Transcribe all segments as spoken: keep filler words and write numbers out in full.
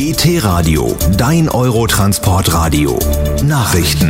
E T-Radio, dein Eurotransportradio. Nachrichten.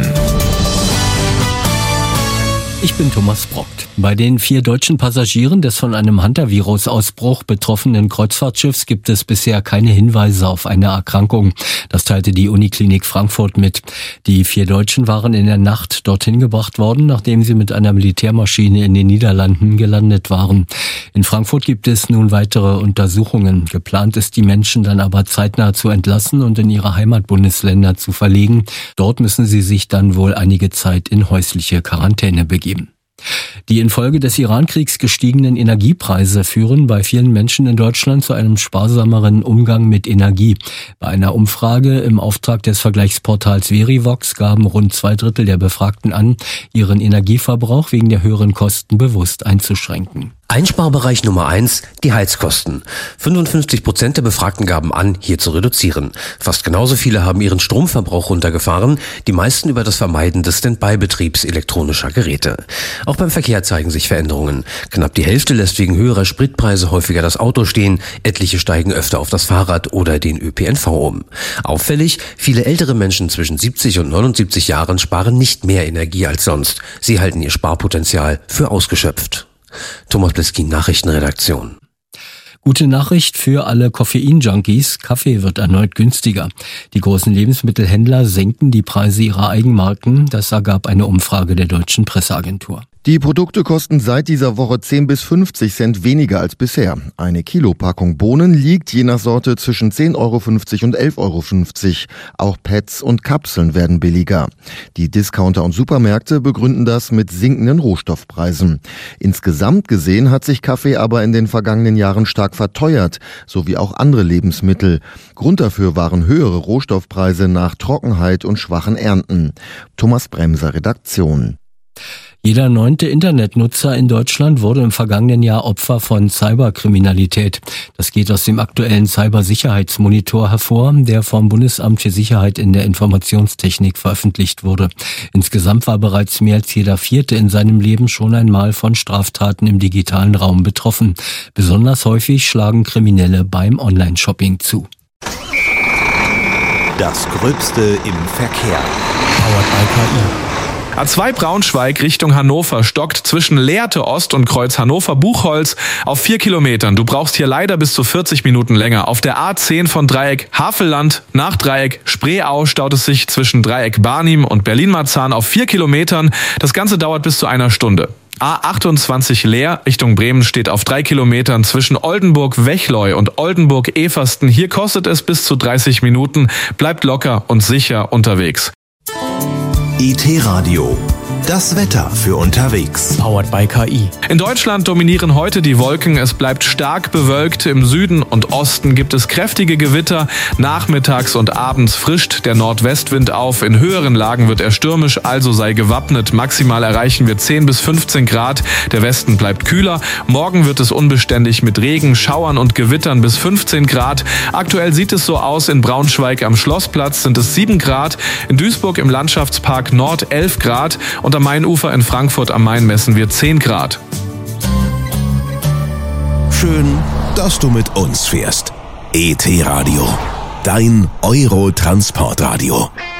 Ich bin Thomas Brockt. Bei den vier deutschen Passagieren des von einem Hantavirus-Ausbruch betroffenen Kreuzfahrtschiffs gibt es bisher keine Hinweise auf eine Erkrankung. Das teilte die Uniklinik Frankfurt mit. Die vier Deutschen waren in der Nacht dorthin gebracht worden, nachdem sie mit einer Militärmaschine in den Niederlanden gelandet waren. In Frankfurt gibt es nun weitere Untersuchungen. Geplant ist, die Menschen dann aber zeitnah zu entlassen und in ihre Heimatbundesländer zu verlegen. Dort müssen sie sich dann wohl einige Zeit in häusliche Quarantäne begeben. Die infolge des Iran-Kriegs gestiegenen Energiepreise führen bei vielen Menschen in Deutschland zu einem sparsameren Umgang mit Energie. Bei einer Umfrage im Auftrag des Vergleichsportals Verivox gaben rund zwei Drittel der Befragten an, ihren Energieverbrauch wegen der höheren Kosten bewusst einzuschränken. Einsparbereich Nummer eins, die Heizkosten. fünfundfünfzig Prozent der Befragten gaben an, hier zu reduzieren. Fast genauso viele haben ihren Stromverbrauch runtergefahren, die meisten über das Vermeiden des Standby-Betriebs elektronischer Geräte. Auch beim Verkehr zeigen sich Veränderungen. Knapp die Hälfte lässt wegen höherer Spritpreise häufiger das Auto stehen, etliche steigen öfter auf das Fahrrad oder den Ö P N V um. Auffällig, viele ältere Menschen zwischen siebzig und neunundsiebzig Jahren sparen nicht mehr Energie als sonst. Sie halten ihr Sparpotenzial für ausgeschöpft. Thomas Bliskin, Nachrichtenredaktion. Gute Nachricht für alle Koffein-Junkies. Kaffee wird erneut günstiger. Die großen Lebensmittelhändler senken die Preise ihrer Eigenmarken. Das ergab eine Umfrage der Deutschen Presseagentur. Die Produkte kosten seit dieser Woche zehn bis fünfzig Cent weniger als bisher. Eine Kilopackung Bohnen liegt je nach Sorte zwischen zehn Euro fünfzig und elf Euro fünfzig. Auch Pads und Kapseln werden billiger. Die Discounter und Supermärkte begründen das mit sinkenden Rohstoffpreisen. Insgesamt gesehen hat sich Kaffee aber in den vergangenen Jahren stark verteuert, sowie auch andere Lebensmittel. Grund dafür waren höhere Rohstoffpreise nach Trockenheit und schwachen Ernten. Thomas Bremser, Redaktion. Jeder neunte Internetnutzer in Deutschland wurde im vergangenen Jahr Opfer von Cyberkriminalität. Das geht aus dem aktuellen Cybersicherheitsmonitor hervor, der vom Bundesamt für Sicherheit in der Informationstechnik veröffentlicht wurde. Insgesamt war bereits mehr als jeder Vierte in seinem Leben schon einmal von Straftaten im digitalen Raum betroffen. Besonders häufig schlagen Kriminelle beim Online-Shopping zu. Das Gröbste im Verkehr. Powered by K I. A zwei Braunschweig Richtung Hannover stockt zwischen Lehrte Ost und Kreuz Hannover-Buchholz auf vier Kilometern. Du brauchst hier leider bis zu vierzig Minuten länger. Auf der A zehn von Dreieck Havelland nach Dreieck Spreeau staut es sich zwischen Dreieck Barnim und Berlin-Marzahn auf vier Kilometern. Das Ganze dauert bis zu einer Stunde. A achtundzwanzig Leer Richtung Bremen steht auf drei Kilometern zwischen Oldenburg-Wechleu und Oldenburg-Eversten. Hier kostet es bis zu dreißig Minuten. Bleibt locker und sicher unterwegs. E T-Radio, das Wetter für unterwegs. Powered by K I. In Deutschland dominieren heute die Wolken. Es bleibt stark bewölkt. Im Süden und Osten gibt es kräftige Gewitter. Nachmittags und abends frischt der Nordwestwind auf. In höheren Lagen wird er stürmisch, also sei gewappnet. Maximal erreichen wir zehn bis fünfzehn Grad. Der Westen bleibt kühler. Morgen wird es unbeständig mit Regen, Schauern und Gewittern bis fünfzehn Grad. Aktuell sieht es so aus. In Braunschweig am Schlossplatz sind es sieben Grad. In Duisburg im Landschaftspark Nord elf Grad. Und am Mainufer in Frankfurt am Main messen wir zehn Grad. Schön, dass du mit uns fährst. E T-Radio, dein Eurotransportradio.